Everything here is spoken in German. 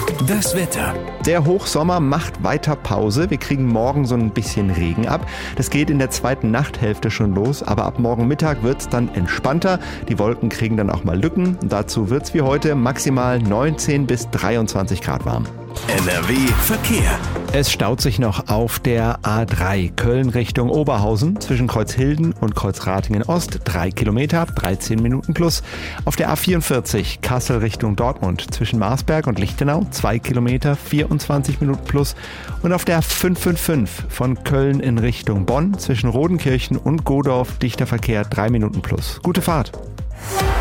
Das Wetter. Der Hochsommer macht weiter Pause. Wir kriegen morgen so ein bisschen Regen ab. Das geht in der zweiten Nachthälfte schon los, aber ab morgen Mittag wird es dann entspannter. Die Wolken kriegen dann auch mal Lücken. Dazu wird es wie heute maximal 19 bis 23 Grad warm. NRW Verkehr. Es staut sich noch auf der A3 Köln Richtung Oberhausen zwischen Kreuzhilden und Kreuzratingen Ost 3 Kilometer, 13 Minuten plus. Auf der A44 Kassel Richtung Dortmund zwischen Marsberg und Lichtenau 2 Kilometer, 24 Minuten plus. Und auf der 555 von Köln in Richtung Bonn zwischen Rodenkirchen und Godorf dichter Verkehr 3 Minuten plus. Gute Fahrt!